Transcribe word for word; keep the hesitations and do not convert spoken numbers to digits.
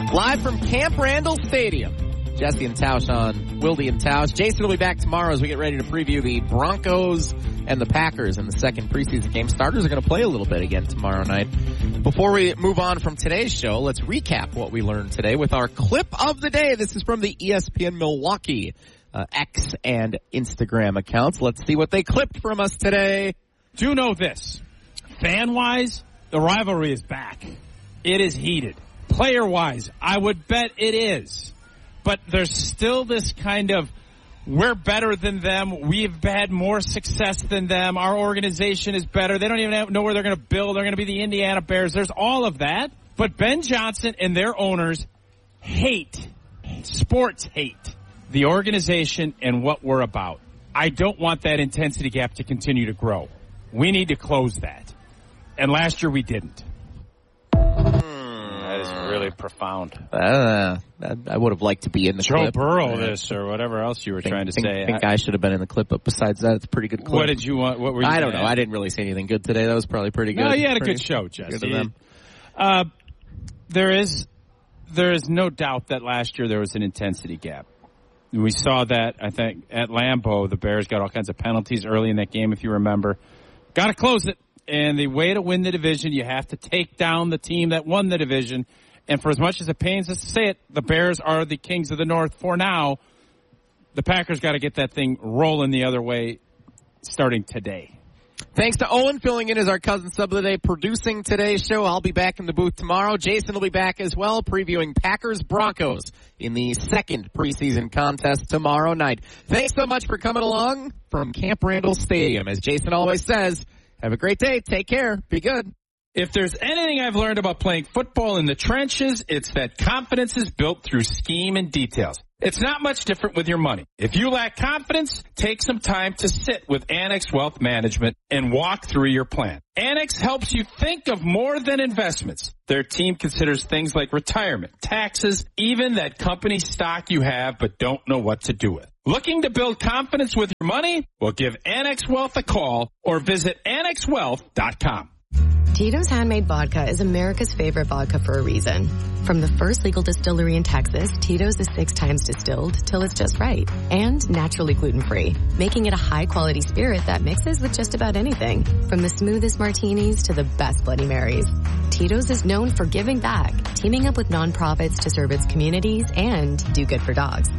Live from Camp Randall Stadium. Jesse and Tausch on Wilde and Tausch. Jason will be back tomorrow as we get ready to preview the Broncos and the Packers in the second preseason game. Starters are going to play a little bit again tomorrow night. Before we move on from today's show, let's recap what we learned today with our clip of the day. This is from the E S P N Milwaukee uh, X and Instagram accounts. Let's see what they clipped from us today. Do know this. Fan-wise, the rivalry is back. It is heated. Player-wise, I would bet it is. But there's still this kind of, we're better than them. We've had more success than them. Our organization is better. They don't even know where they're going to build. They're going to be the Indiana Bears. There's all of that. But Ben Johnson and their owners hate, sports hate, the organization and what we're about. I don't want that intensity gap to continue to grow. We need to close that. And last year we didn't. That is really profound. Uh, I would have liked to be in the Joe clip. Joe Burrow this or whatever else you were think, trying to think, say. I think I, I should have been in the clip, but besides that, it's a pretty good clip. What did you want? What were you I don't saying? know. I didn't really say anything good today. That was probably pretty good. No, you had a pretty, good show, Jesse. Good to them. Uh, there is, there is no doubt that last year there was an intensity gap. We saw that, I think, at Lambeau. The Bears got all kinds of penalties early in that game, if you remember. Got to close it. And the way to win the division, you have to take down the team that won the division. And for as much as it pains us to say it, the Bears are the kings of the North for now. The Packers got to get that thing rolling the other way starting today. Thanks to Owen filling in as our cousin sub of the day, producing today's show. I'll be back in the booth tomorrow. Jason will be back as well, previewing Packers Broncos in the second preseason contest tomorrow night. Thanks so much for coming along from Camp Randall Stadium. As Jason always says, have a great day. Take care. Be good. If there's anything I've learned about playing football in the trenches, it's that confidence is built through scheme and details. It's not much different with your money. If you lack confidence, take some time to sit with Annex Wealth Management and walk through your plan. Annex helps you think of more than investments. Their team considers things like retirement, taxes, even that company stock you have but don't know what to do with. Looking to build confidence with your money? Well, give Annex Wealth a call or visit annex wealth dot com. Tito's Handmade Vodka is America's favorite vodka for a reason. From the first legal distillery in Texas, Tito's is six times distilled till it's just right. And naturally gluten-free, making it a high-quality spirit that mixes with just about anything. From the smoothest martinis to the best Bloody Marys. Tito's is known for giving back, teaming up with nonprofits to serve its communities and do good for dogs.